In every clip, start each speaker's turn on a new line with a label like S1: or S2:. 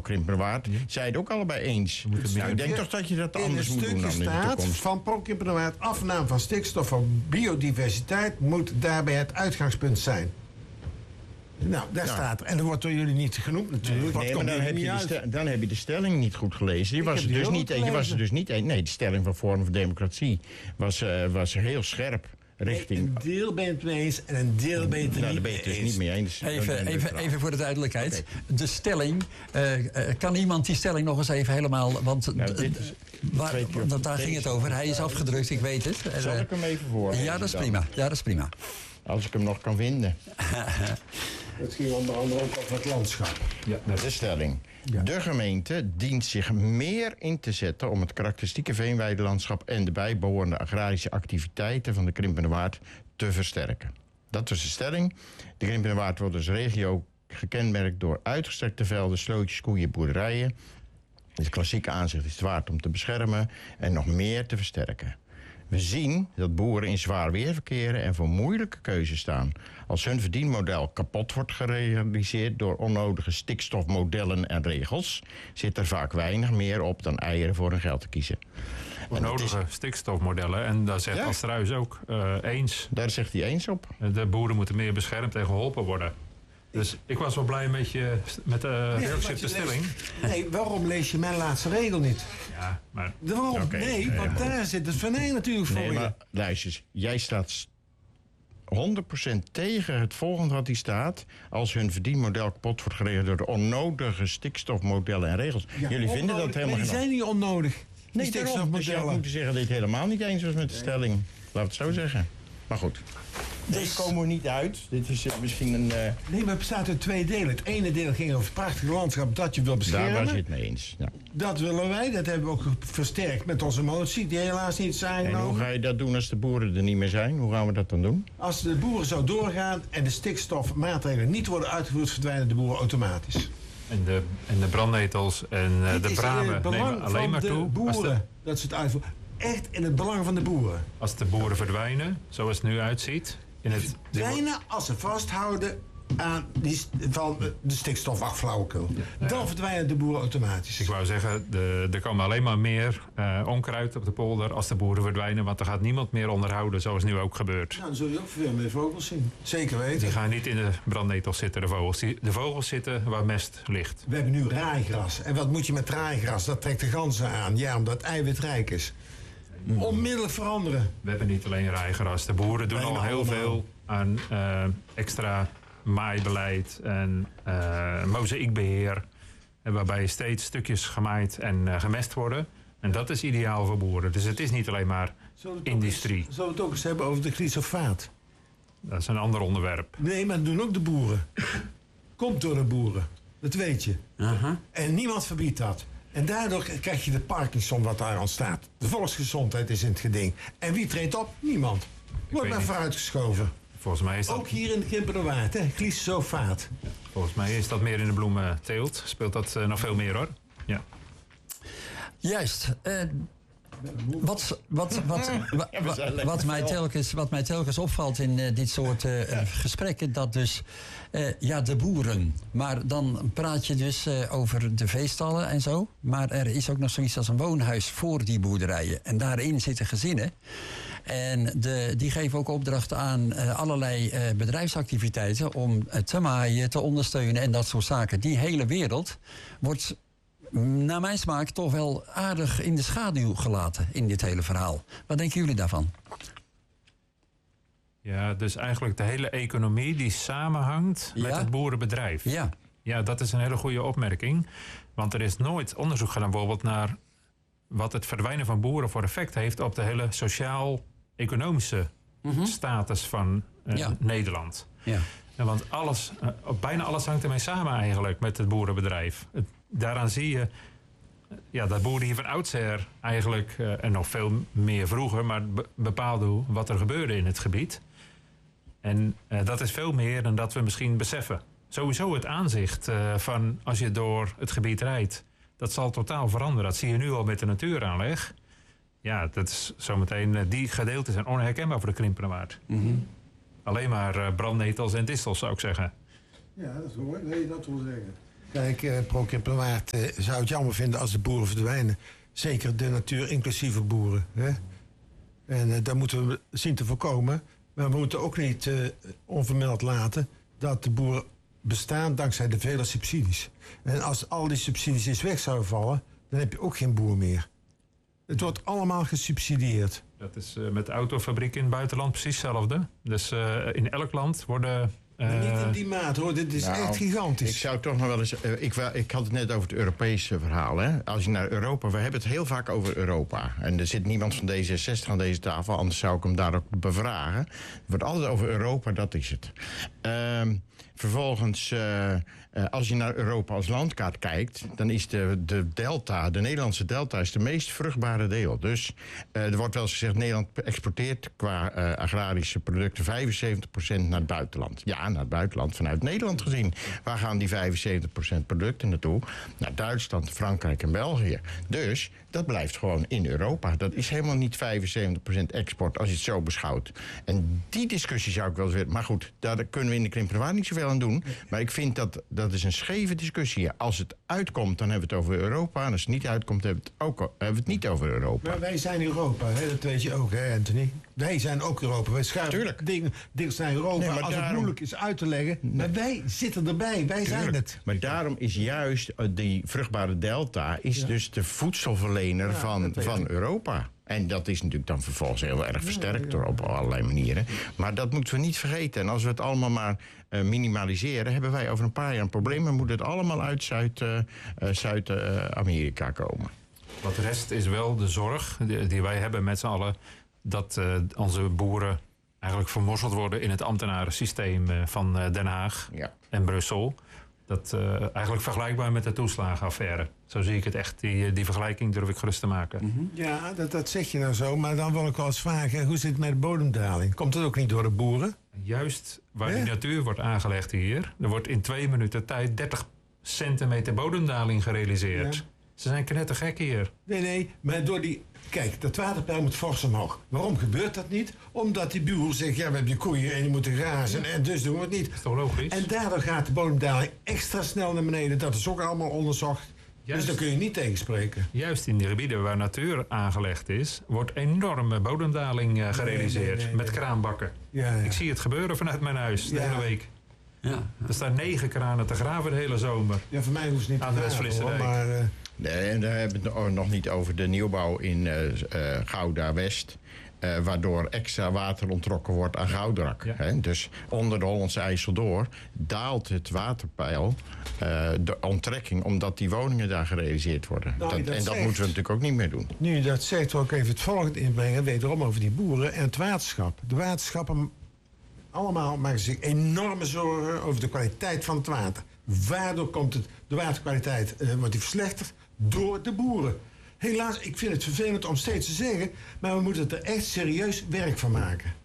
S1: Krimpenerwaard, zei het ook allebei eens. Nou, ik denk toch dat je dat anders moet doen dan in de toekomst.
S2: Van Pro-Krimpenerwaard, afname van stikstof voor biodiversiteit moet daarbij het uitgangspunt zijn. Nou, daar staat er. En dat wordt door jullie niet genoemd natuurlijk.
S1: Nee, maar dan heb je de stelling niet goed gelezen. Je was er dus niet eens. Nee, de stelling van Forum voor Democratie was heel scherp. Richting...
S2: Een deel ben je het mee eens en een deel ben je het er niet mee eens.
S1: Daar ben je het dus niet mee eens.
S3: Even voor de duidelijkheid. Okay. De stelling, kan iemand die stelling nog eens even helemaal... Want daar ging het over. Hij is afgedrukt, ik weet het.
S1: Zal ik hem even voorlezen?
S3: Ja, dat is prima.
S1: Als ik hem nog kan vinden.
S2: Het ging onder andere ook over het landschap.
S1: Ja, dat is de stelling. Ja. De gemeente dient zich meer in te zetten om het karakteristieke veenweidelandschap en de bijbehorende agrarische activiteiten van de Krimpenerwaard te versterken. Dat was de stelling. De Krimpenerwaard wordt als regio gekenmerkt door uitgestrekte velden, slootjes, koeien, boerderijen. Het klassieke aanzicht is het waard om te beschermen en nog meer te versterken. We zien dat boeren in zwaar weer verkeren en voor moeilijke keuzes staan. Als hun verdienmodel kapot wordt gerealiseerd door onnodige stikstofmodellen en regels, zit er vaak weinig meer op dan eieren voor hun geld te kiezen.
S4: Onnodige stikstofmodellen, en daar zegt Astruijs ook eens.
S1: Daar zegt hij eens op.
S4: De boeren moeten meer beschermd en geholpen worden. Dus ik was wel blij met de reactie op de stelling.
S2: Nee, waarom lees je mijn laatste regel niet?
S4: Ja, maar...
S2: Waarom?
S1: Okay,
S2: nee, want daar zit het venijn natuurlijk voor je.
S1: Maar luister eens, jij staat 100% tegen het volgende wat hier staat. Als hun verdienmodel kapot wordt geregeld door de onnodige stikstofmodellen en regels.
S2: Ja,
S1: jullie vinden dat helemaal
S2: die zijn niet onnodig.
S1: Nee, daarom. Dus je moet zeggen dat je het helemaal niet eens was met de stelling. Laat het zo zeggen. Maar goed. Deze komen we niet uit. Dit is misschien een...
S2: Nee, maar het bestaat uit twee delen. Het ene deel ging over het prachtige landschap dat je wil beschermen.
S1: Daar was je het mee eens. Ja.
S2: Dat willen wij. Dat hebben we ook versterkt met onze motie, die helaas niet is aangenomen.
S1: En hoe ga je dat doen als de boeren er niet meer zijn? Hoe gaan we dat dan doen?
S2: Als de boeren zo doorgaan en de stikstofmaatregelen niet worden uitgevoerd, verdwijnen de boeren automatisch.
S4: En de brandnetels en de bramen nemen alleen maar toe.
S2: Boeren, dat ze het uitvoeren. Echt in het belang van de boeren.
S4: Als de boeren verdwijnen, zoals het nu uitziet...
S2: Verdwijnen als ze vasthouden aan de stikstofaflauwekul. Ja, dan verdwijnen de boeren automatisch.
S4: Ik wou zeggen, er komen alleen maar meer onkruid op de polder als de boeren verdwijnen. Want er gaat niemand meer onderhouden, zoals nu ook gebeurt.
S2: Nou, dan zul je ook veel meer vogels zien. Zeker weten.
S4: Die gaan niet in de brandnetels zitten, de vogels. De vogels zitten waar mest ligt.
S2: We hebben nu raaigras. En wat moet je met raaigras? Dat trekt de ganzen aan. Ja, omdat het eiwitrijk is. Onmiddellijk veranderen.
S4: We hebben niet alleen raaigras. De boeren doen al heel veel aan extra maaibeleid en mozaïekbeheer. Waarbij steeds stukjes gemaaid en gemest worden. En dat is ideaal voor boeren. Dus het is niet alleen maar industrie.
S2: Zullen we het ook eens hebben over de glyfosaat?
S4: Dat is een ander onderwerp.
S2: Nee, maar dat doen ook de boeren. Komt door de boeren. Dat weet je. En niemand verbiedt dat. En daardoor krijg je de Parkinson wat daar ontstaat. De volksgezondheid is in het geding. En wie treedt op? Niemand. Wordt maar vooruitgeschoven.
S4: Volgens mij is dat...
S2: Ook hier in de Krimpenerwaard, hè? Glyfosaat.
S4: Volgens mij is dat meer in de bloementeelt. Speelt dat nog veel meer, hoor. Ja.
S3: Juist. Wat mij telkens opvalt in dit soort gesprekken, dat dus de boeren. Maar dan praat je dus over de veestallen en zo. Maar er is ook nog zoiets als een woonhuis voor die boerderijen. En daarin zitten gezinnen. En die geven ook opdracht aan allerlei bedrijfsactiviteiten om te maaien, te ondersteunen en dat soort zaken. Die hele wereld wordt naar mijn smaak toch wel aardig in de schaduw gelaten in dit hele verhaal. Wat denken jullie daarvan?
S4: Ja, dus eigenlijk de hele economie die samenhangt met het boerenbedrijf. Ja, dat is een hele goede opmerking. Want er is nooit onderzoek gedaan bijvoorbeeld naar wat het verdwijnen van boeren voor effect heeft op de hele sociaal-economische status van Nederland. Ja. Want bijna alles hangt ermee samen eigenlijk met het boerenbedrijf. Daaraan zie je dat boeren hier van oudsher eigenlijk, en nog veel meer vroeger, maar bepaalden wat er gebeurde in het gebied. En dat is veel meer dan dat we misschien beseffen. Sowieso het aanzicht van als je door het gebied rijdt, dat zal totaal veranderen. Dat zie je nu al met de natuuraanleg. Ja, dat is zometeen, die gedeelten zijn onherkenbaar voor de Krimpenerwaard. Alleen maar brandnetels en distels, zou ik zeggen.
S2: Ja, dat hoor ik. Nee, dat wil zeggen. Kijk, pro-Krimpener Waard zou het jammer vinden als de boeren verdwijnen. Zeker de natuur, inclusieve boeren. Hè? En dat moeten we zien te voorkomen. Maar we moeten ook niet onvermeld laten dat de boeren bestaan dankzij de vele subsidies. En als al die subsidies eens weg zouden vallen, dan heb je ook geen boer meer. Het wordt allemaal gesubsidieerd.
S4: Dat is met autofabrieken in het buitenland precies hetzelfde. Dus in elk land worden...
S2: Maar niet in die maat hoor, dit is echt gigantisch.
S1: Ik zou toch nog wel eens... Ik had het net over het Europese verhaal. Hè? Als je naar Europa... We hebben het heel vaak over Europa. En er zit niemand van D66 aan deze tafel. Anders zou ik hem daar ook bevragen. Het wordt altijd over Europa, dat is het. Vervolgens, als je naar Europa als landkaart kijkt... dan is de delta, de Nederlandse delta... is de meest vruchtbare deel. Dus er wordt wel eens gezegd... Nederland exporteert qua agrarische producten 75% naar het buitenland. Ja, naar het buitenland, vanuit Nederland gezien. Waar gaan die 75% producten naartoe? Naar Duitsland, Frankrijk en België. Dus dat blijft gewoon in Europa. Dat is helemaal niet 75% export als je het zo beschouwt. En die discussie zou ik wel eens willen... Maar goed, daar kunnen we in de Krimpener Waard niet zoveel aan doen. Maar ik vind dat is een scheve discussie. Als het uitkomt, dan hebben we het over Europa. En als het niet uitkomt, hebben we het niet over Europa.
S2: Maar wij zijn Europa, hè? Dat weet je ook, hè, Anthony? Wij zijn ook Europa. Wij schuiven dingen naar Europa. Nee, als het moeilijk is uit te leggen. Nee. Maar wij zitten erbij. Wij zijn het.
S1: Maar daarom is juist die vruchtbare delta... is dus de voedselverlener van Europa. En dat is natuurlijk dan vervolgens heel erg versterkt door op allerlei manieren. Maar dat moeten we niet vergeten. En als we het allemaal maar minimaliseren... hebben wij over een paar jaar een probleem... en moet het allemaal uit Zuid-Amerika komen.
S4: Wat rest is wel de zorg die wij hebben met z'n allen... dat onze boeren eigenlijk vermorzeld worden... in het ambtenarensysteem van Den Haag en Brussel... Dat eigenlijk vergelijkbaar met de toeslagenaffaire. Zo zie ik het echt. Die vergelijking durf ik gerust te maken.
S2: Mm-hmm. Ja, dat zeg je nou zo. Maar dan wil ik wel eens vragen, hoe zit het met de bodemdaling? Komt het ook niet door de boeren?
S4: Juist waar die natuur wordt aangelegd hier... er wordt in 2 minuten tijd 30 centimeter bodemdaling gerealiseerd. Ja. Ze zijn knettergek hier.
S2: Nee, maar door die... Kijk, dat waterpeil moet fors omhoog. Waarom gebeurt dat niet? Omdat die boer zegt, ja, we hebben je koeien en die moeten grazen... en dus doen we het niet.
S4: Dat is toch logisch?
S2: En daardoor gaat de bodemdaling extra snel naar beneden. Dat is ook allemaal onderzocht. Dus daar kun je niet tegenspreken.
S4: Juist in die gebieden waar natuur aangelegd is... wordt enorme bodemdaling gerealiseerd met kraanbakken. Ja. Ik zie het gebeuren vanuit mijn huis de hele week. Ja. Er staan 9 kranen te graven de hele zomer.
S2: Ja, voor mij hoeft het niet
S4: aan de West-Vlisserdijk.
S1: Maar... Nee, en daar hebben we het nog niet over de nieuwbouw in Gouda-West... waardoor extra water onttrokken wordt aan Goudrak. Ja. Dus onder de Hollandse IJssel door daalt het waterpeil, de onttrekking... omdat die woningen daar gerealiseerd worden.
S2: Nou,
S1: dat moeten we natuurlijk ook niet meer doen.
S2: Nu dat zegt, wil ik even het volgende inbrengen... wederom over die boeren en het waterschap. De waterschappen allemaal maken zich enorme zorgen... over de kwaliteit van het water. Waardoor komt de waterkwaliteit wordt die verslechterd? Door de boeren. Helaas, ik vind het vervelend om steeds te zeggen... maar we moeten er echt serieus werk van maken.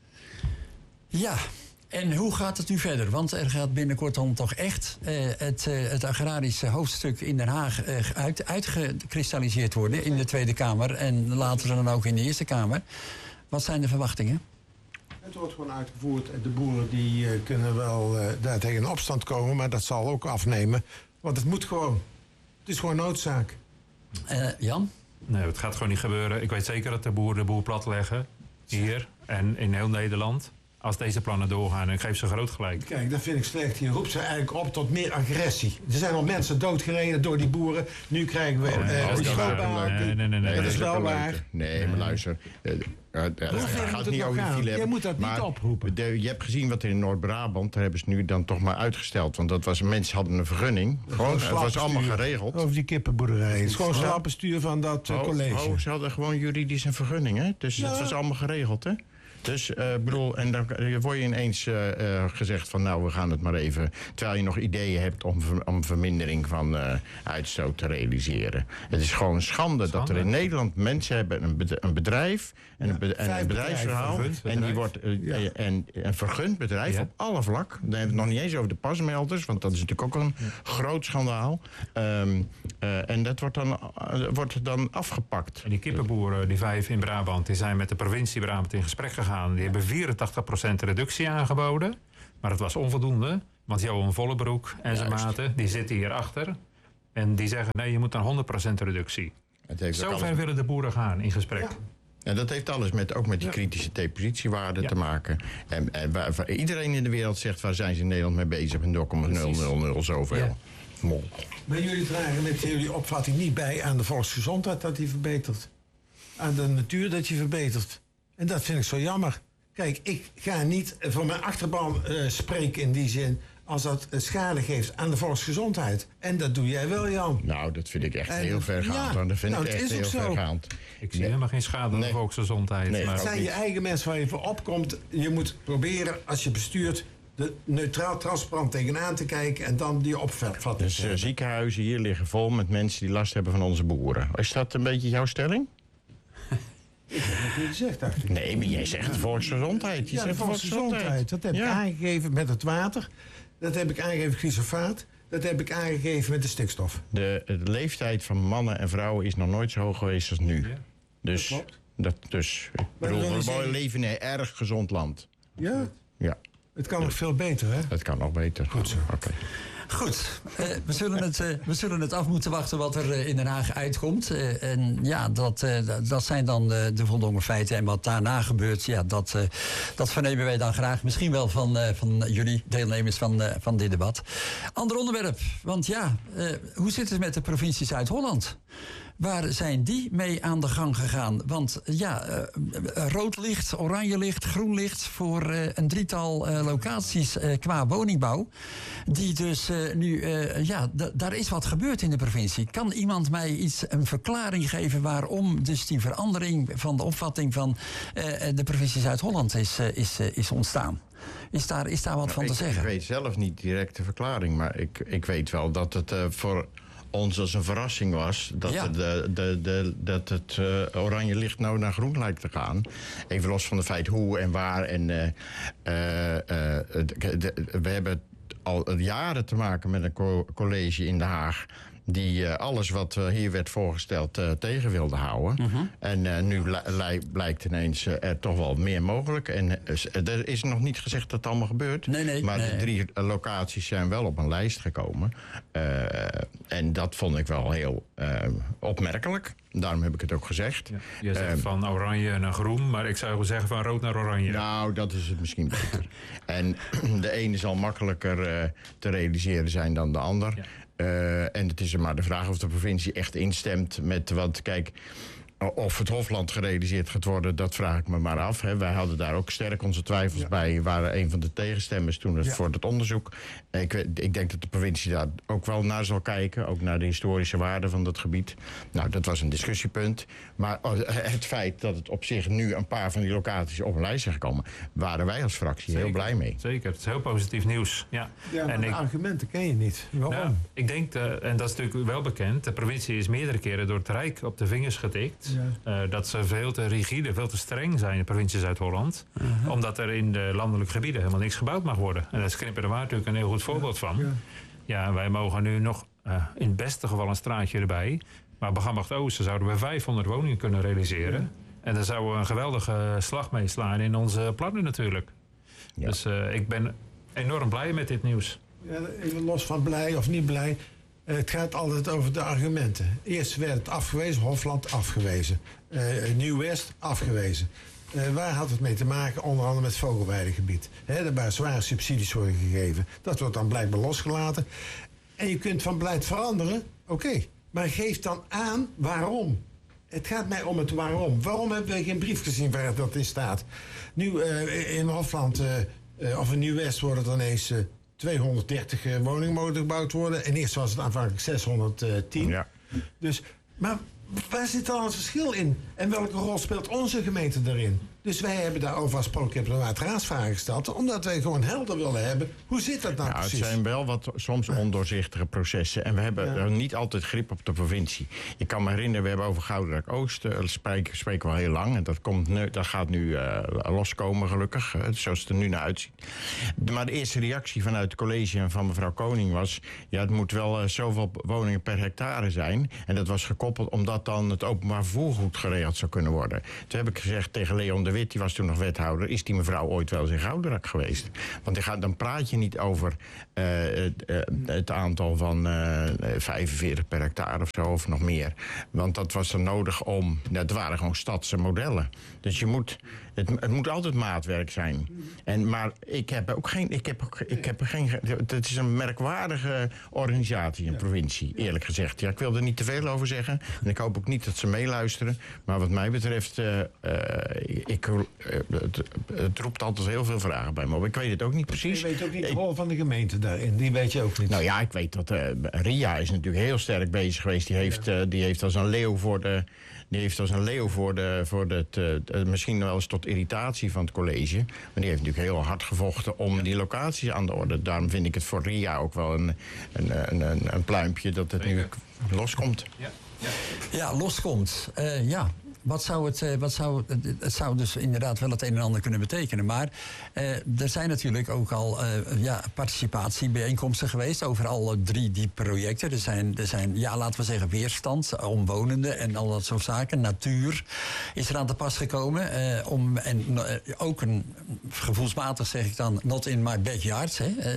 S3: Ja, en hoe gaat het nu verder? Want er gaat binnenkort dan toch echt het agrarische hoofdstuk in Den Haag... uitgekristalliseerd worden in de Tweede Kamer... en later dan ook in de Eerste Kamer. Wat zijn de verwachtingen?
S2: Het wordt gewoon uitgevoerd. De boeren die kunnen wel daar tegen in opstand komen... maar dat zal ook afnemen. Want het moet gewoon. Het is gewoon noodzaak.
S3: Jan?
S4: Nee, het gaat gewoon niet gebeuren. Ik weet zeker dat de boeren de boel plat leggen. Hier en in heel Nederland. Als deze plannen doorgaan. En ik geef ze groot gelijk.
S2: Kijk, dat vind ik slecht. Je roept ze eigenlijk op tot meer agressie. Er zijn al mensen doodgereden door die boeren. Nu krijgen we
S4: Nee,
S2: dat is wel waar.
S1: Nee, maar luister. Het gaat niet over de file.
S2: Je moet dat niet oproepen.
S1: Je hebt gezien wat in Noord-Brabant. Daar hebben ze nu dan toch maar uitgesteld. Want dat was, mensen hadden een vergunning. Gewoon, het was allemaal geregeld.
S2: Over die kippenboerderij. Het is gewoon slappenstuur van dat college.
S1: Ze hadden gewoon juridisch een vergunning. Hè? Dus het was allemaal geregeld. Hè? Dus bedoel, en dan word je ineens gezegd van nou, we gaan het maar even... terwijl je nog ideeën hebt om vermindering van uitstoot te realiseren. Het is gewoon een schande dat er in Nederland mensen hebben een bedrijf... en een bedrijfsverhaal. En die wordt een vergund bedrijf op alle vlak. Dan hebben we het nog niet eens over de pasmelders... want dat is natuurlijk ook een groot schandaal. En dat wordt dan afgepakt.
S4: En die kippenboeren, die 5 in Brabant... die zijn met de provincie Brabant in gesprek gegaan. Die hebben 84% reductie aangeboden. Maar het was onvoldoende. Want Johan Vollebroek en zijn maten, die zitten hierachter. En die zeggen, nee, je moet naar 100% reductie. Zover willen de boeren gaan in gesprek. Ja.
S1: En dat heeft alles ook met die kritische depositiewaarden te maken. En waar iedereen in de wereld zegt, waar zijn ze in Nederland mee bezig? Met 0,000 zoveel. Ja. Mol.
S2: Maar jullie dragen met jullie opvatting niet bij aan de volksgezondheid dat die verbetert. Aan de natuur dat die verbetert. En dat vind ik zo jammer. Kijk, ik ga niet voor mijn achterban spreken in die zin als dat schade geeft aan de volksgezondheid. En dat doe jij wel, Jan.
S1: Nou, dat vind ik echt heel vergaand. Ja, dat vind ik echt heel vergaand.
S4: Ik zie helemaal geen schade aan de volksgezondheid.
S1: Nee.
S2: Maar het zijn je eigen mensen waar je voor opkomt. Je moet proberen, als je bestuurt, er neutraal, transparant tegenaan te kijken en dan die opvatting.
S1: Dus ziekenhuizen hier liggen vol met mensen die last hebben van onze boeren. Is dat een beetje jouw stelling?
S2: Ik heb het niet gezegd, dacht ik.
S1: Nee, maar jij zegt volksgezondheid.
S2: Ja, de volksgezondheid. Dat heb ik aangegeven met het water. Dat heb ik aangegeven glyfosaat. Dat heb ik aangegeven met de stikstof.
S1: De leeftijd van mannen en vrouwen is nog nooit zo hoog geweest als nu. Ja. Dus, ik bedoel, we leven in een erg gezond land.
S2: Ja?
S1: Ja.
S2: Het kan nog veel beter, hè?
S1: Het kan nog beter.
S2: Goed zo.
S1: Okay.
S3: Goed, we zullen het af moeten wachten wat er in Den Haag uitkomt. En ja, dat zijn dan de voldongen feiten. En wat daarna gebeurt, ja, dat vernemen wij dan graag. Misschien wel van jullie, deelnemers van dit debat. Ander onderwerp, want ja, hoe zit het met de provincie Zuid-Holland? Waar zijn die mee aan de gang gegaan? Want ja, rood licht, oranje licht, groen licht voor een drietal locaties qua woningbouw. Die dus daar is wat gebeurd in de provincie. Kan iemand mij een verklaring geven waarom dus die verandering van de opvatting van de provincie Zuid-Holland is ontstaan? Is daar wat van te zeggen?
S1: Ik weet zelf niet direct de verklaring, maar ik weet wel dat het voor ons als een verrassing was dat het oranje licht nou naar groen lijkt te gaan. Even los van het feit hoe en waar. En we hebben al jaren te maken met een college in Den Haag die alles wat hier werd voorgesteld tegen wilde houden. Uh-huh. En nu blijkt ineens er toch wel meer mogelijk. En er is nog niet gezegd dat het allemaal gebeurt. Maar de 3 locaties zijn wel op een lijst gekomen. En dat vond ik wel heel opmerkelijk. Daarom heb ik het ook gezegd. Ja,
S4: je zegt van oranje naar groen, maar ik zou zeggen van rood naar oranje.
S1: Nou, dat is het misschien beter. En de ene zal makkelijker te realiseren zijn dan de ander. Ja. En het is maar de vraag of de provincie echt instemt met wat. Kijk, of het Hofland gerealiseerd gaat worden, dat vraag ik me maar af. Hè. Wij hadden daar ook sterk onze twijfels bij. Waren een van de tegenstemmers toen voor het onderzoek. Ik denk dat de provincie daar ook wel naar zal kijken. Ook naar de historische waarde van dat gebied. Nou, dat was een discussiepunt. Maar het feit dat het op zich nu een paar van die locaties op een lijst zijn gekomen, waren wij als fractie heel blij mee.
S4: Zeker, het is heel positief nieuws. Ja,
S2: maar de argumenten ken je niet. Waarom?
S4: Nou, ik denk, en dat is natuurlijk wel bekend, de provincie is meerdere keren door het Rijk op de vingers getikt. Ja. Dat ze veel te rigide, veel te streng zijn in de provincie Zuid-Holland. Uh-huh. Omdat er in de landelijke gebieden helemaal niks gebouwd mag worden. En daar is Krimpenerwaard natuurlijk een heel goed voorbeeld van. Ja, wij mogen nu nog in het beste geval een straatje erbij. Maar op Gambacht Oosten zouden we 500 woningen kunnen realiseren. Ja. En daar zouden we een geweldige slag mee slaan in onze plannen natuurlijk. Ja. Dus ik ben enorm blij met dit nieuws.
S2: Ja, even los van blij of niet blij. Het gaat altijd over de argumenten. Eerst werd het afgewezen, Hofland afgewezen. Nieuw-West afgewezen. Waar had het mee te maken? Onder andere met het vogelweidegebied. Waar zware subsidies worden gegeven. Dat wordt dan blijkbaar losgelaten. En je kunt van beleid veranderen, oké. Maar geef dan aan waarom. Het gaat mij om het waarom. Waarom hebben we geen brief gezien waar dat in staat? Nu in Hofland of in Nieuw-West worden er ineens 230 woningen mogen gebouwd worden. En eerst was het aanvankelijk 610. Ja. Dus, maar waar zit dan het verschil in? En welke rol speelt onze gemeente daarin? Dus wij hebben daarover afgesproken, ik heb een waterraadsvraag gesteld, omdat wij gewoon helder willen hebben. Hoe zit dat nou precies?
S1: Het zijn wel wat soms ondoorzichtige processen. En we hebben niet altijd grip op de provincie. Je kan me herinneren, we hebben over Goudenrijk Oost spreken we al heel lang. En dat gaat nu loskomen, gelukkig. Zoals het er nu naar uitziet. Maar de eerste reactie vanuit het college en van mevrouw Koning was, ja, het moet wel zoveel woningen per hectare zijn. En dat was gekoppeld omdat dan het openbaar vervoer goed geregeld zou kunnen worden. Toen heb ik gezegd tegen Leon de Witt, die was toen nog wethouder, is die mevrouw ooit wel eens in Gouderak geweest? Want dan praat je niet over het aantal van 45 per hectare of zo, of nog meer. Want dat was er nodig om... Dat waren gewoon stadse modellen. Dus het moet altijd maatwerk zijn. Maar ik heb ook geen... Het is een merkwaardige organisatie, een provincie, eerlijk gezegd. Ja, ik wil er niet te veel over zeggen. En ik hoop ook niet dat ze meeluisteren. Maar wat mij betreft... het roept altijd heel veel vragen bij me op. Ik weet het ook niet precies.
S2: Je weet ook niet de rol van de gemeente daarin. Die weet je ook niet.
S1: Nou ja, ik weet dat RIA is natuurlijk heel sterk bezig geweest. Die heeft als een leeuw misschien wel eens tot irritatie van het college. Maar die heeft natuurlijk heel hard gevochten om die locaties aan de orde. Daarom vind ik het voor RIA ook wel een pluimpje dat het nu loskomt.
S3: Ja, loskomt. Het zou dus inderdaad wel het een en ander kunnen betekenen. Maar er zijn natuurlijk ook al participatiebijeenkomsten geweest over alle 3 die projecten. Er zijn, laten we zeggen, weerstand, omwonenden en al dat soort zaken. Natuur is er aan te pas gekomen. Ook een, gevoelsmatig zeg ik dan, not in my backyard.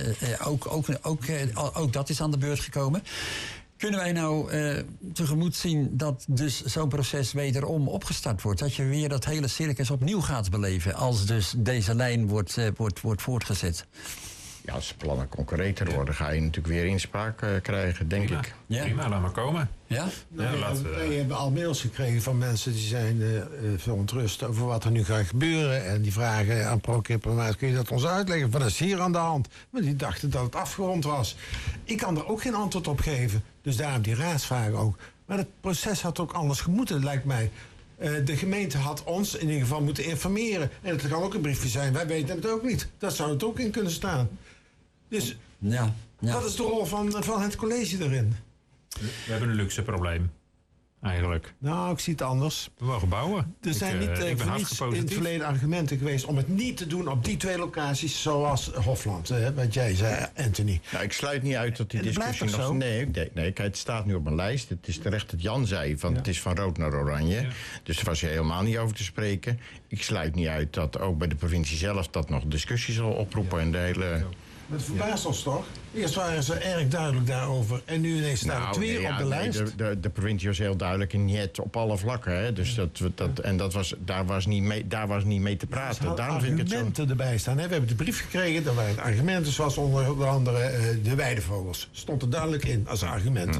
S3: Ook dat is aan de beurt gekomen. Kunnen wij nou tegemoet zien dat dus zo'n proces wederom opgestart wordt? Dat je weer dat hele circus opnieuw gaat beleven als dus deze lijn wordt voortgezet?
S1: Ja, als plannen concreter worden, ga je natuurlijk weer inspraak krijgen, denk ik.
S4: Ja. Prima, laat maar komen.
S3: Ja?
S2: Wij hebben al mails gekregen van mensen die zijn verontrust over wat er nu gaat gebeuren. En die vragen aan ProKimpermaat, kun je dat ons uitleggen? Wat is hier aan de hand? Maar die dachten dat het afgerond was. Ik kan er ook geen antwoord op geven. Dus daarom die raadsvragen ook. Maar het proces had ook anders gemoeten, lijkt mij. De gemeente had ons in ieder geval moeten informeren. En het kan ook een briefje zijn, wij weten het ook niet. Dat zou het ook in kunnen staan. Dus wat is de rol van het college erin?
S4: We hebben een luxe probleem, eigenlijk.
S2: Nou, ik zie het anders.
S4: We mogen bouwen.
S2: Er zijn niet in het verleden argumenten geweest om het niet te doen op die 2 locaties zoals Hofland. Wat jij zei, Anthony.
S1: Nou, ik sluit niet uit dat die discussie nog... Nee, het staat nu op mijn lijst. Het is terecht dat Jan zei, het is van rood naar oranje. Ja. Dus daar was je helemaal niet over te spreken. Ik sluit niet uit dat ook bij de provincie zelf dat nog discussie zal oproepen. En de hele...
S2: Het verbaast ons toch? Eerst waren ze erg duidelijk daarover. En nu ineens staan het weer op de lijst.
S1: De provincie was heel duidelijk en niet op alle vlakken. Hè? Dus daar was niet mee te praten.
S2: Er
S1: daarom vind ik het zo...
S2: argumenten erbij staan. Hè? We hebben de brief gekregen. Daar waren argumenten zoals onder andere de weidevogels. Stond er duidelijk in als argument.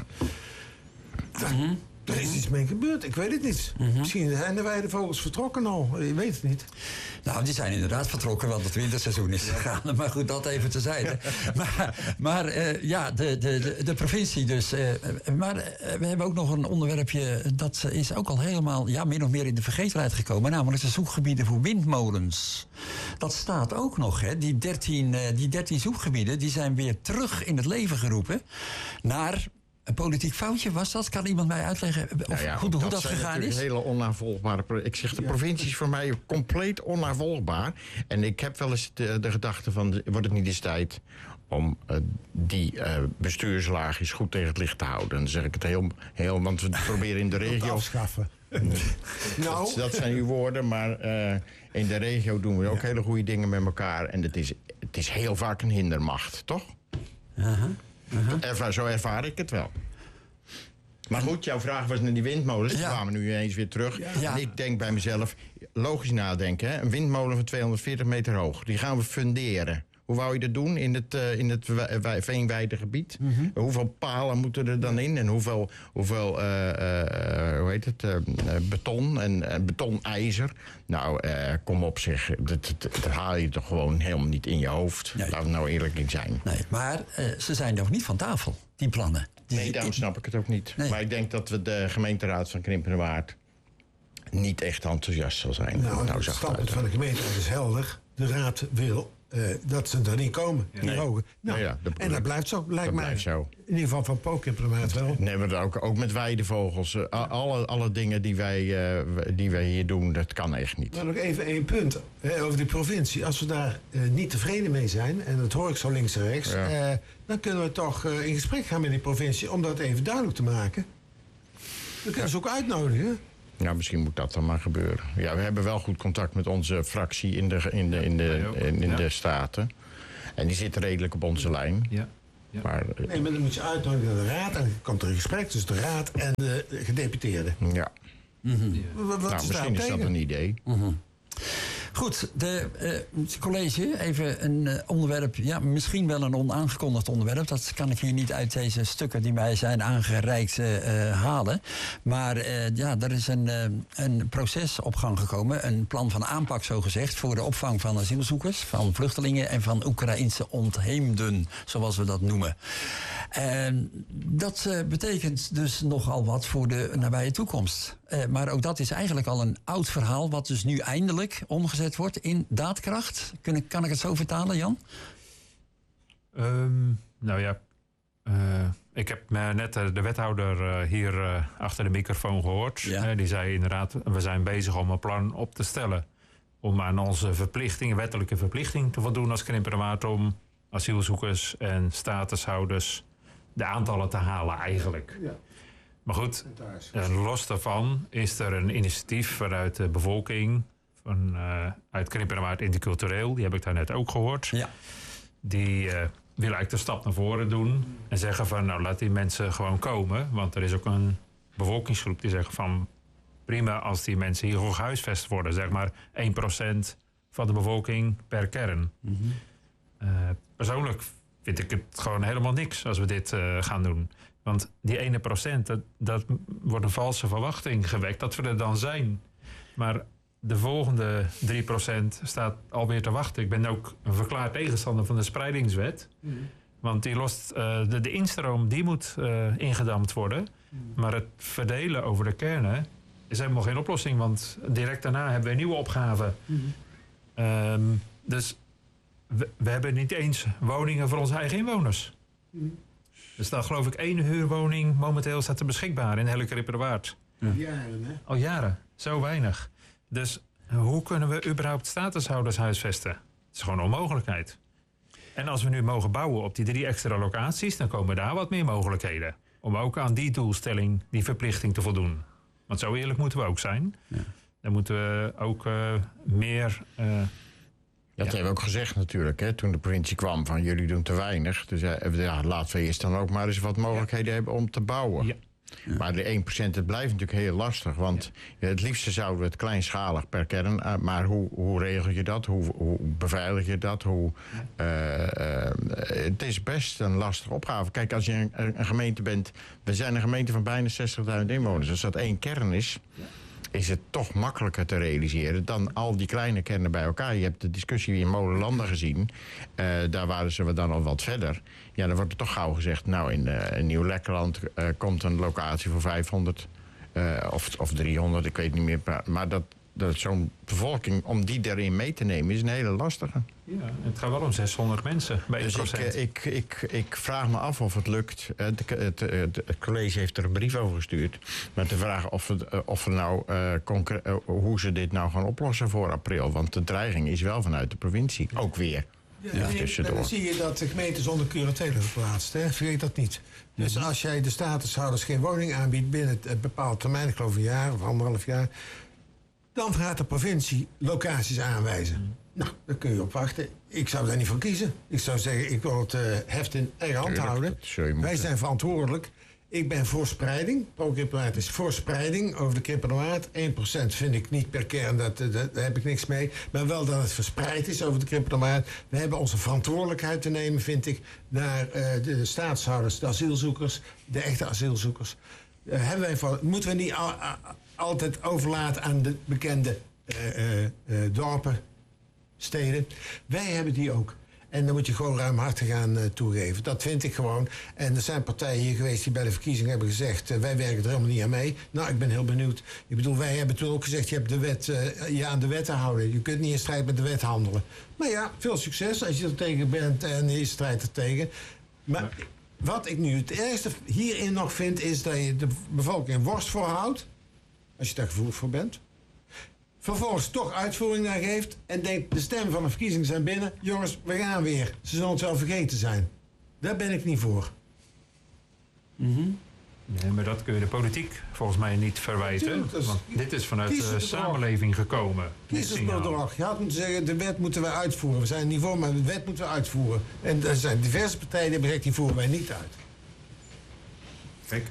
S2: Er is iets mee gebeurd, ik weet het niet. Misschien zijn de weidevogels vertrokken al, je weet het niet.
S3: Nou, die zijn inderdaad vertrokken, want het winterseizoen is gegaan. Maar goed, dat even tezijde. De provincie dus. Maar we hebben ook nog een onderwerpje, dat is ook al helemaal min of meer in de vergetelheid gekomen. Namelijk de zoekgebieden voor windmolens. Dat staat ook nog, hè. Die 13 zoekgebieden, die zijn weer terug in het leven geroepen naar... Een politiek foutje was dat? Kan iemand mij uitleggen hoe dat gegaan is?
S1: Hele onnavolgbare... Ik zeg, de provincie is voor mij compleet onnavolgbaar. En ik heb wel eens de gedachte van... wordt het niet eens tijd om die bestuurslaagjes goed tegen het licht te houden? Dan zeg ik het heel want we proberen in de regio...
S2: afschaffen.
S1: Dat zijn uw woorden, maar in de regio doen we ook hele goede dingen met elkaar. En het is heel vaak een hindermacht, toch? Zo ervaar ik het wel. Maar goed, jouw vraag was naar die windmolens. Die kwamen nu ineens weer terug. Ja. En ik denk bij mezelf, logisch nadenken. Hè? Een windmolen van 240 meter hoog. Die gaan we funderen. Hoe wou je dat doen in het veenweidegebied? Hoeveel palen moeten er dan in? En hoeveel beton en betonijzer? Nou, kom op zeg. Dat haal je toch gewoon helemaal niet in je hoofd. Nee. Laten we nou eerlijk in zijn.
S3: Nee, maar ze zijn nog niet van tafel, die plannen.
S1: Nee, daarom snap ik het ook niet. Nee. Maar ik denk dat we de gemeenteraad van Krimpenerwaard niet echt enthousiast zal zijn.
S2: Het standpunt van de gemeenteraad is helder. De raad wil dat ze er niet komen, die hogen. En dat blijft zo, lijkt mij. Zo. In ieder geval van ProKimpermaat wel.
S1: Nee, maar ook met weidevogels. Alle dingen die wij hier doen, dat kan echt niet.
S2: Maar nog even 1 punt over die provincie. Als we daar niet tevreden mee zijn, en dat hoor ik zo links en rechts... dan kunnen we toch in gesprek gaan met die provincie om dat even duidelijk te maken. We kunnen ze ook uitnodigen.
S1: Ja, misschien moet dat dan maar gebeuren. Ja, we hebben wel goed contact met onze fractie in de Staten. En die zit redelijk op onze lijn.
S4: Ja. Ja.
S2: Maar dan moet je uitnodigen naar de raad. En dan komt er een gesprek tussen de raad en de gedeputeerden.
S1: Ja. Misschien is dat een idee.
S3: Goed, het college, even een onderwerp, ja, misschien wel een onaangekondigd onderwerp. Dat kan ik hier niet uit deze stukken die mij zijn aangereikt halen. Maar er is een proces op gang gekomen, een plan van aanpak zogezegd, voor de opvang van asielzoekers, van vluchtelingen en van Oekraïense ontheemden, zoals we dat noemen. Dat betekent dus nogal wat voor de nabije toekomst. Maar ook dat is eigenlijk al een oud verhaal, wat dus nu eindelijk omgezet wordt in daadkracht. Kan ik het zo vertalen, Jan?
S4: Ik heb net de wethouder hier achter de microfoon gehoord.
S3: Ja.
S4: Die zei inderdaad, we zijn bezig om een plan op te stellen. Om aan onze wettelijke verplichting te voldoen als Krimpenerwaard, om asielzoekers en statushouders de aantallen te halen eigenlijk. Ja. Maar goed, los daarvan is er een initiatief vanuit de bevolking, uit Krimpenerwaard Intercultureel, die heb ik daar net ook gehoord. Ja. Die wil eigenlijk de stap naar voren doen en zeggen van, nou, laat die mensen gewoon komen. Want er is ook een bevolkingsgroep die zegt van, prima als die mensen hier gewoon gehuisvest worden. Zeg maar 1% van de bevolking per kern. Mm-hmm. Persoonlijk vind ik het gewoon helemaal niks als we dit gaan doen. Want die 1%, dat wordt een valse verwachting gewekt dat we er dan zijn. Maar de volgende 3% staat alweer te wachten. Ik ben ook een verklaard tegenstander van de spreidingswet. Mm. Want die lost de instroom, die moet ingedamd worden. Mm. Maar het verdelen over de kernen is helemaal geen oplossing. Want direct daarna hebben we een nieuwe opgave. Mm. Dus we hebben niet eens woningen voor onze eigen inwoners. Mm. Er staat geloof ik 1 huurwoning momenteel staat er beschikbaar in de hele Krimpenerwaard.
S2: Ja. Jaren, hè?
S4: Al jaren, zo weinig. Dus hoe kunnen we überhaupt statushouders huisvesten? Het is gewoon een onmogelijkheid. En als we nu mogen bouwen op die 3 extra locaties, dan komen daar wat meer mogelijkheden. Om ook aan die doelstelling, die verplichting te voldoen. Want zo eerlijk moeten we ook zijn. Ja. Dan moeten we ook meer...
S1: Dat hebben we ook gezegd natuurlijk, hè, toen de provincie kwam van jullie doen te weinig. Dus laten we eerst dan ook maar eens wat mogelijkheden hebben om te bouwen. Ja. Ja. Maar de 1%, het blijft natuurlijk heel lastig. Want het liefste zouden we het kleinschalig per kern. Maar hoe regel je dat? Hoe beveilig je dat? Het is best een lastige opgave. Kijk, als je een gemeente bent... We zijn een gemeente van bijna 60.000 inwoners. Als dat 1 kern is... is het toch makkelijker te realiseren dan al die kleine kernen bij elkaar. Je hebt de discussie in Molenlanden gezien. Daar waren ze dan al wat verder. Ja, dan wordt er toch gauw gezegd... nou, in Nieuw-Lekkerland komt een locatie voor 500 of 300, ik weet niet meer. Maar dat zo'n bevolking, om die erin mee te nemen, is een hele lastige.
S4: Ja, het gaat wel om 600 mensen bij 1%.
S1: Dus ik vraag me af of het lukt. Het college heeft er een brief over gestuurd. Maar te vragen of we nou hoe ze dit nou gaan oplossen voor april. Want de dreiging is wel vanuit de provincie. Ook weer.
S2: Ja, dan zie je dat de gemeente zonder curatele geplaatst. Hè? Vergeet dat niet. Dus als jij de statushouders geen woning aanbiedt binnen een bepaald termijn, ik geloof een jaar of 1,5 jaar, dan gaat de provincie locaties aanwijzen. Nou, daar kun je op wachten. Ik zou daar niet voor kiezen. Ik zou zeggen, ik wil het heft in eigen hand houden. Wij zijn verantwoordelijk. Ik ben voor spreiding. Pro-Krimpenerwaard is voor spreiding over de Krimpenerwaard. 1% vind ik niet per kern, daar heb ik niks mee. Maar wel dat het verspreid is over de Krimpenerwaard. We hebben onze verantwoordelijkheid te nemen, vind ik, naar de staatshouders, de asielzoekers, de echte asielzoekers. Moeten we niet altijd overlaten aan de bekende dorpen, steden. Wij hebben die ook. En dan moet je gewoon ruimhartig aan toegeven. Dat vind ik gewoon. En er zijn partijen hier geweest die bij de verkiezingen hebben gezegd, wij werken er helemaal niet aan mee. Nou, ik ben heel benieuwd. Ik bedoel, wij hebben toen ook gezegd, je hebt de wet, je aan de wet te houden. Je kunt niet in strijd met de wet handelen. Maar ja, veel succes als je er tegen bent en je strijdt er tegen. Maar wat ik nu het ergste hierin nog vind, is dat je de bevolking een worst voorhoudt. Als je daar gevoelig voor bent. Vervolgens toch uitvoering naar geeft en denkt, de stemmen van de verkiezingen zijn binnen. Jongens, we gaan weer. Ze zullen het wel vergeten zijn. Daar ben ik niet voor.
S3: Mm-hmm.
S4: Nee, maar dat kun je de politiek volgens mij niet verwijten. Want dit is vanuit de samenleving gekomen.
S2: Kiezersbedrag. Je had moeten zeggen, de wet moeten we uitvoeren. We zijn niet voor, maar de wet moeten we uitvoeren. En er zijn diverse partijen die hebben gezegd, die voeren wij niet uit.
S4: Kijk,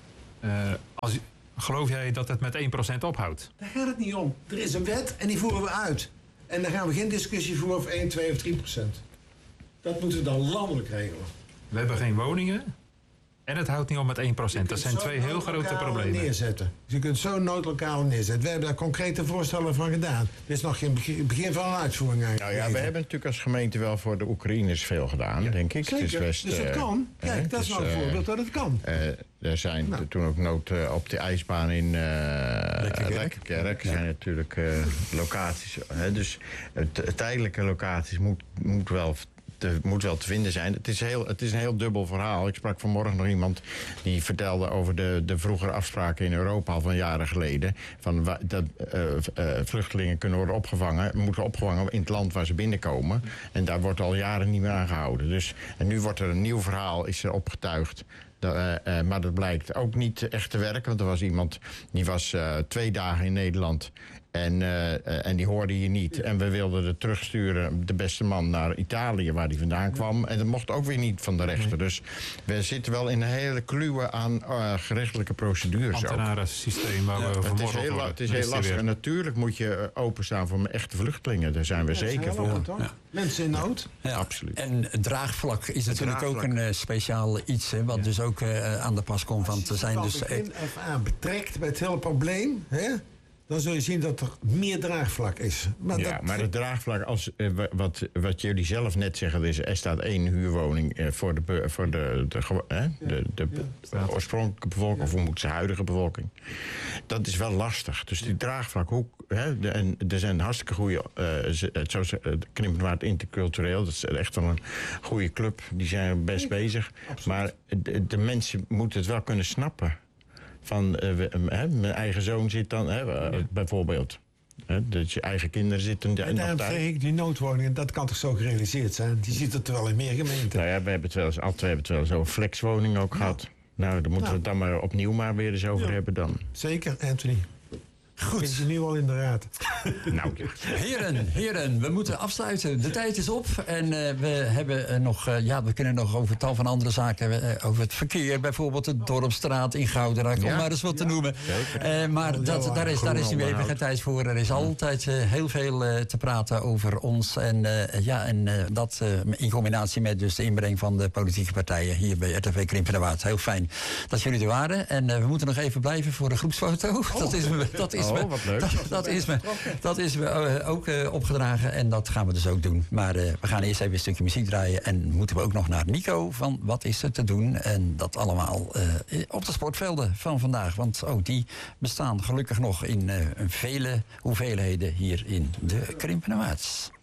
S4: geloof jij dat het met 1% ophoudt?
S2: Daar gaat het niet om. Er is een wet en die voeren we uit. En dan gaan we geen discussie voeren over 1, 2 of 3%. Dat moeten we dan landelijk regelen.
S4: We hebben geen woningen en het houdt niet om met 1%. Dat zijn twee heel grote problemen.
S2: Neerzetten. Dus je kunt zo'n noodlokaal neerzetten. We hebben daar concrete voorstellen van gedaan. Er is nog geen begin van een uitvoering eigenlijk.
S1: Nou ja, we hebben natuurlijk als gemeente wel voor de Oekraïners veel gedaan, denk ik.
S2: Zeker. Dus dat kan. Kijk, dat is nou een voorbeeld dat het kan.
S1: Er zijn toen ook nood op de ijsbaan in Lekkerkerk. Er zijn natuurlijk locaties. Dus tijdelijke locaties moet wel te vinden zijn. Het is een heel dubbel verhaal. Ik sprak vanmorgen nog iemand die vertelde over de vroegere afspraken in Europa al van jaren geleden. Dat vluchtelingen moeten opgevangen in het land waar ze binnenkomen. En daar wordt al jaren niet meer aan gehouden. Dus, en nu wordt er een nieuw verhaal is er opgetuigd. Maar dat blijkt ook niet echt te werken. Want er was iemand die was 2 dagen in Nederland. En die hoorde hier niet. En we wilden er terugsturen, de beste man, naar Italië, waar die vandaan kwam. En dat mocht ook weer niet van de rechter. Dus we zitten wel in een hele kluwe aan gerechtelijke procedures.
S4: Ambtenarensysteem waar we vanmorgen
S1: het is heel lastig. En natuurlijk moet je openstaan voor echte vluchtelingen. Daar zijn we zeker voor.
S2: Mensen in nood.
S3: Ja,
S1: absoluut.
S3: En het draagvlak is natuurlijk ook een speciaal iets. Hè, wat dus ook aan de pas komt. Want er zijn dus
S2: betrekt bij het hele probleem. Hè? Dan zul je zien dat er meer draagvlak is.
S1: Maar het draagvlak, wat jullie zelf net zeggen, is er staat 1 huurwoning voor de oorspronkelijke bevolking, of hoe moet ze huidige bevolking. Dat is wel lastig. Dus die draagvlak, en er zijn hartstikke goede, zoals Krimpenwaard Intercultureel, dat is echt wel een goede club, die zijn best bezig. Absoluut. Maar de mensen moeten het wel kunnen snappen. Van mijn eigen zoon zit dan, bijvoorbeeld. Dat je eigen kinderen zitten.
S2: En daarom zeg ik, die noodwoningen, dat kan toch zo gerealiseerd zijn? Die ziet het wel in meer gemeenten.
S1: Nou ja, we hebben het wel eens over flexwoning ook gehad. Nou, daar moeten we het dan maar opnieuw weer eens over hebben dan.
S2: Zeker, Anthony. Goed. Is je nu al in de raad?
S1: Nou,
S3: heren, we moeten afsluiten. De tijd is op en we hebben we kunnen nog over tal van andere zaken, over het verkeer, bijvoorbeeld de Dorpsstraat in Goudenrijk, om maar eens wat te noemen. Maar daar is nu even geen tijd voor. Er is altijd heel veel te praten over ons en dat in combinatie met dus de inbreng van de politieke partijen hier bij RTV Krimpenwaard. Heel fijn dat jullie er waren en we moeten nog even blijven voor de groepsfoto. Dat is me ook opgedragen en dat gaan we dus ook doen. Maar we gaan eerst even een stukje muziek draaien en moeten we ook nog naar Nico van Wat is er te doen? En dat allemaal op de sportvelden van vandaag. Want die bestaan gelukkig nog in vele hoeveelheden hier in de Krimpenwaard.